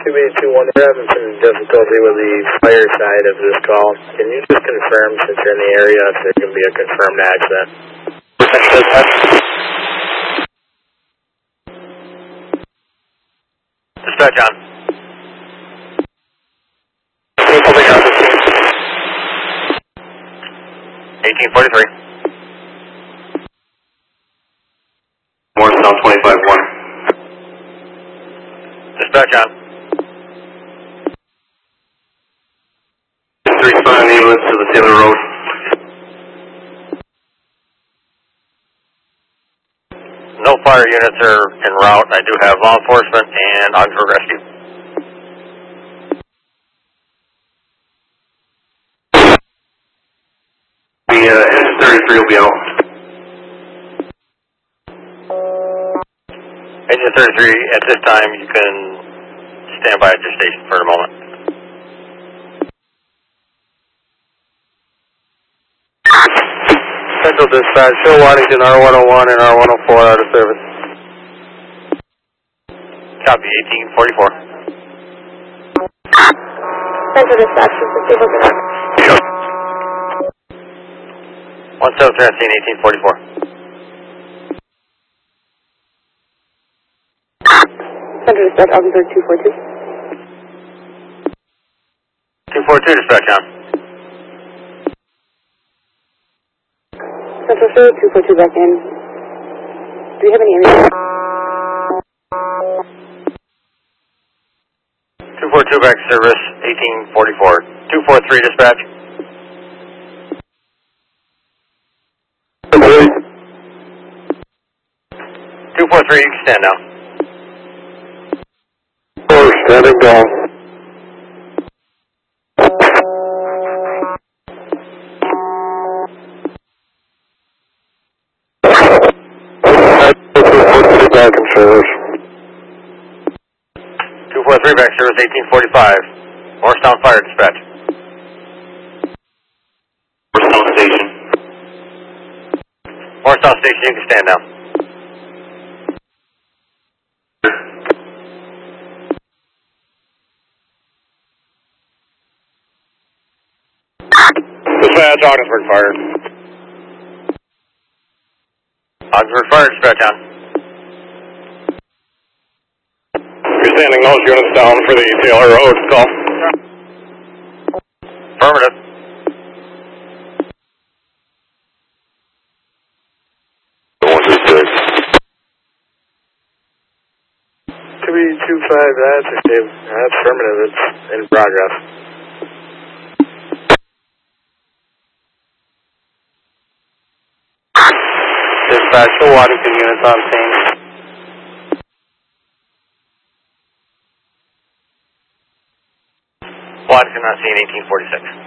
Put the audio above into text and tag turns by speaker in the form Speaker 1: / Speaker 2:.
Speaker 1: 2B21, we're having some difficulty with the fire side of this call. Can you just confirm, since you're in the area, if there can be a confirmed accident?
Speaker 2: Dispatch on. 1843.
Speaker 3: Morristown 25-1.
Speaker 2: Dispatch on.
Speaker 3: Just respond an ambulance to the Taylor Road.
Speaker 2: No fire units are en route. I do have law enforcement and Augsburg Rescue.
Speaker 3: The engine 33 will be out.
Speaker 2: Engine 33, at this time, you can stand by at your station for a moment.
Speaker 1: Central Dispatch, show Waddington R101 and R104 out of service.
Speaker 2: Copy, 1844.
Speaker 4: Central Dispatch, this is Steve Open.
Speaker 2: 173 on scene, 1844.
Speaker 4: Central Dispatch, Augsburg 242.
Speaker 2: 242, dispatch on.
Speaker 4: Central Show 242 back in. Do you have any area?
Speaker 2: 242 back to service, 1844. 243, dispatch. 243, you can stand now.
Speaker 1: Standing down. Back in service.
Speaker 2: 243 back service, 1845. Morristown Fire dispatch.
Speaker 3: Morristown Station.
Speaker 2: Morristown Station, you can stand now.
Speaker 1: Dispatch, Augsburg Fire.
Speaker 2: Augsburg Fire dispatch on.
Speaker 1: You're sending those units down for the Taylor Road call.
Speaker 2: Affirmative.
Speaker 1: To be 25, that's affirmative, it's in progress. Dispatch, the Waddington units on scene.
Speaker 2: Waddington on scene, 1846.